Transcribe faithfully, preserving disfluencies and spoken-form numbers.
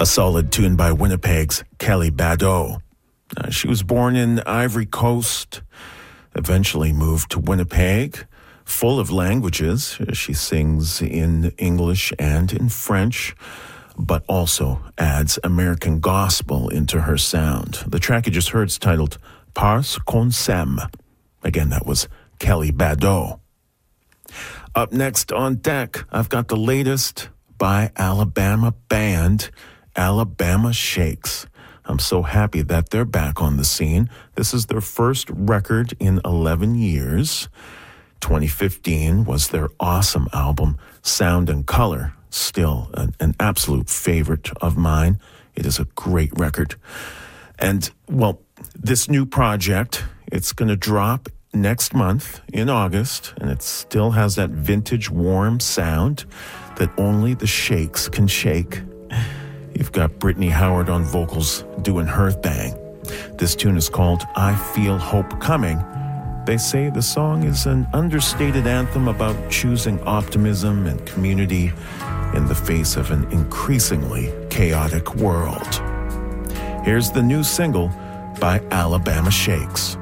A solid tune by Winnipeg's Kelly Badeau. Uh, she was born in Ivory Coast, eventually moved to Winnipeg, full of languages. She sings in English and in French, but also adds American gospel into her sound. The track you just heard is titled Parce qu'on s'aime. Again, that was Kelly Badeau. Up next on deck, I've got the latest by Alabama band Alabama Shakes. I'm so happy that they're back on the scene. This is their first record in eleven years. twenty fifteen was their awesome album, Sound and Color. Still an, an absolute favorite of mine. It is a great record. And, well, this new project, it's going to drop next month in August, and it still has that vintage warm sound that only the Shakes can shake. You've got Brittany Howard on vocals doing her thing. This tune is called I Feel Hope Coming. They say the song is an understated anthem about choosing optimism and community in the face of an increasingly chaotic world. Here's the new single by Alabama Shakes.